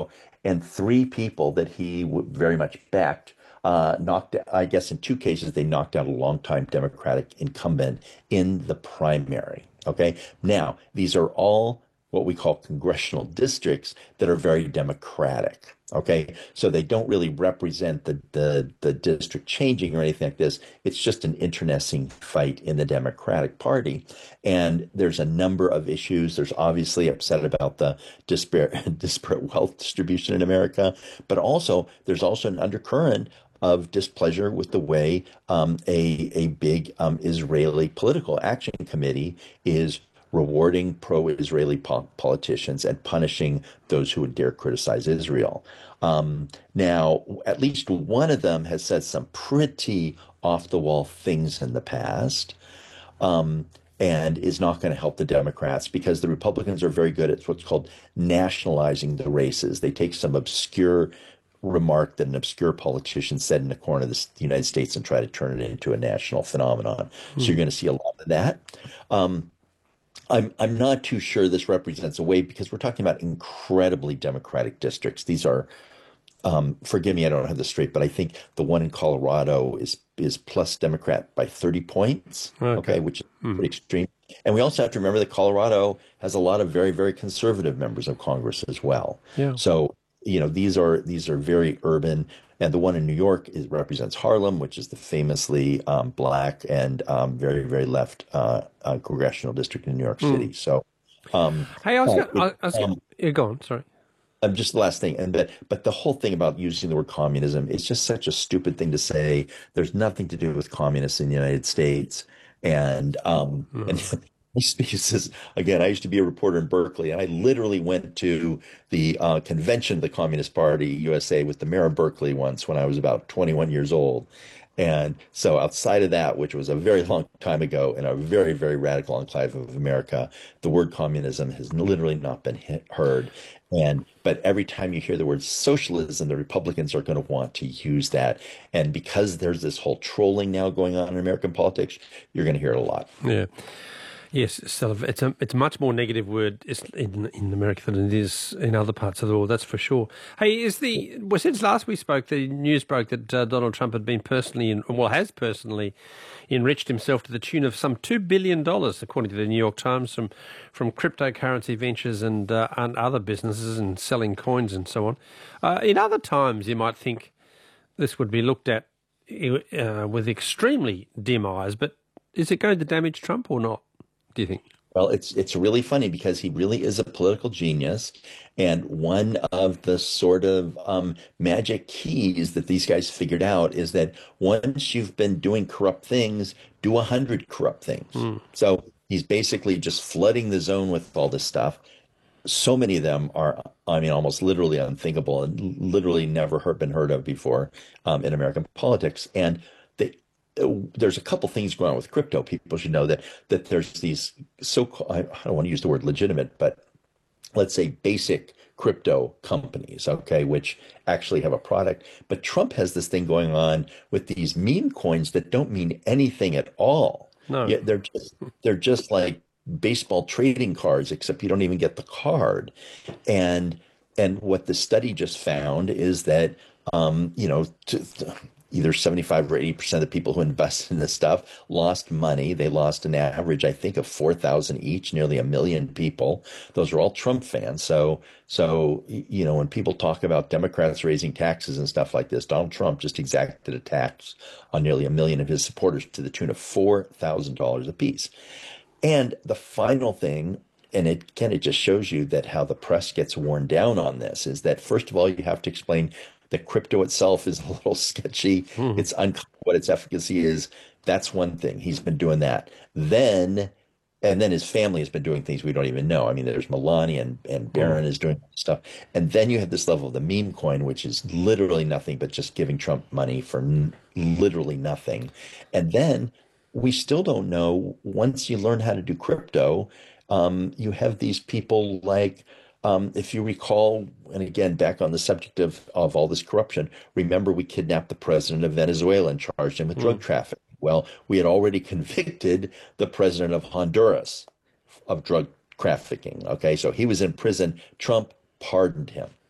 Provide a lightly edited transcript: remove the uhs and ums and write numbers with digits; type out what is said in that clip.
and three people that he very much backed knocked, I guess in two cases, they knocked out a longtime Democratic incumbent in the primary. Okay. Now, these are all what we call congressional districts that are very Democratic. Okay. So they don't really represent the district changing or anything like this. It's just an internecine fight in the Democratic Party. And there's a number of issues. There's obviously upset about the disparate wealth distribution in America, but also there's also an undercurrent of displeasure with the way a big Israeli political action committee is rewarding pro-Israeli politicians and punishing those who would dare criticize Israel. Now, at least one of them has said some pretty off-the-wall things in the past. And is not going to help the Democrats because the Republicans are very good at what's called nationalizing the races. They take some obscure remark that an obscure politician said in a corner of the United States and try to turn it into a national phenomenon. So you're going to see a lot of that. I'm not too sure this represents a wave because we're talking about incredibly Democratic districts. These are, forgive me, I don't have this straight, but I think the one in Colorado is plus Democrat by 30 points. Okay, which is pretty extreme. And we also have to remember that Colorado has a lot of very, very conservative members of Congress as well. Yeah. So these are very urban, and the one in New York represents Harlem, which is the famously black and very, very left congressional district in New York City. So, hey, yeah, go on. Sorry. Just the last thing, but the whole thing about using the word communism is just such a stupid thing to say. There's nothing to do with communists in the United States, and he says, again, I used to be a reporter in Berkeley, and I literally went to the convention of the Communist Party USA with the mayor of Berkeley once when I was about 21 years old. And so outside of that, which was a very long time ago in a very, very radical enclave of America, the word communism has literally not been heard. But every time you hear the word socialism, the Republicans are going to want to use that. And because there's this whole trolling now going on in American politics, you're going to hear it a lot. Yeah. Yes, so it's a much more negative word in America than it is in other parts of the world. That's for sure. Hey, since last we spoke, the news broke that Donald Trump had been has personally enriched himself to the tune of some $2 billion, according to the New York Times, from cryptocurrency ventures and other businesses and selling coins and so on. In other times, you might think this would be looked at with extremely dim eyes, but is it going to damage Trump or not, do you think? Well, it's really funny because he really is a political genius. And one of the sort of magic keys that these guys figured out is that once you've been doing corrupt things, do 100 corrupt things. So he's basically just flooding the zone with all this stuff. So many of them are, I mean, almost literally unthinkable and literally never been heard of before in American politics. And there's a couple things going on with crypto. People should know that there's these so-called, I don't want to use the word legitimate, but let's say basic crypto companies, okay, which actually have a product. But Trump has this thing going on with these meme coins that don't mean anything at all. No. Yeah, they're just like baseball trading cards, except you don't even get the card. And what the study just found is that either 75 or 80% of the people who invested in this stuff lost money. They lost an average, I think, of 4,000 each, nearly 1 million people. Those are all Trump fans. So when people talk about Democrats raising taxes and stuff like this, Donald Trump just exacted a tax on nearly 1 million of his supporters to the tune of $4,000 apiece. And the final thing, and it just shows you that how the press gets worn down on this, is that, first of all, you have to explain that crypto itself is a little sketchy. It's unclear what its efficacy is. That's one thing. He's been doing that. And then his family has been doing things we don't even know. I mean, there's Melania and Barron is doing stuff. And then you have this level of the meme coin, which is literally nothing but just giving Trump money for literally nothing. And then we still don't know, once you learn how to do crypto, you have these people like, if you recall, and again, back on the subject of all this corruption, remember we kidnapped the president of Venezuela and charged him with drug trafficking. Well, we had already convicted the president of Honduras of drug trafficking. Okay, so he was in prison. Trump pardoned him.